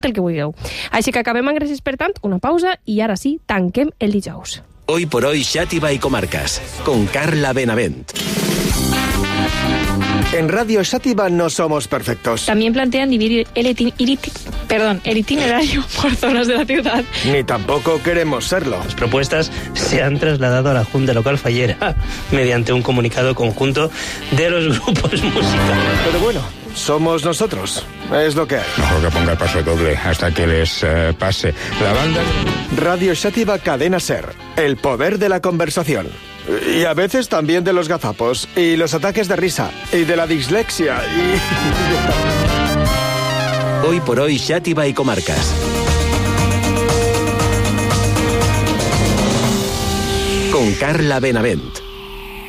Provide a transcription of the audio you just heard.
el que vulgueu. Així que acabem amb gràcies per tant, una pausa i ara sí, tanquem el dijous. Hoy por hoy Xàtiva y Comarcas, con Carla Benavent. En Radio Xàtiva no somos perfectos. También plantean dividir el itinerario por zonas de la ciudad. Ni tampoco queremos serlo. Las propuestas se han trasladado a la Junta Local Fallera mediante un comunicado conjunto de los grupos musicales. Pero bueno, somos nosotros. Es lo que hay. Mejor que ponga el paso doble hasta que les pase. La banda... Radio Xàtiva Cadena Ser. El poder de la conversación. Y a veces también de los gazapos. Y los ataques de risa. Y de la dislexia. Y... Hoy por hoy Xàtiva y Comarcas. Con Carla Benavent.